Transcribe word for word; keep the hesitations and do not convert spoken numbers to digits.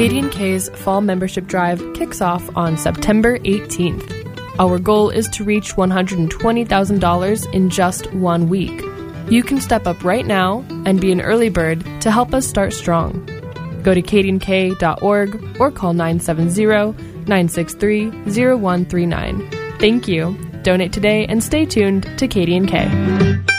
Katie and K's Fall Membership Drive kicks off on September eighteenth. Our goal is to reach one hundred twenty thousand dollars in just one week. You can step up right now and be an early bird to help us start strong. Go to katie and k dot org or call nine seven zero, nine six three, zero one three nine. Thank you. Donate today and stay tuned to Katie and K.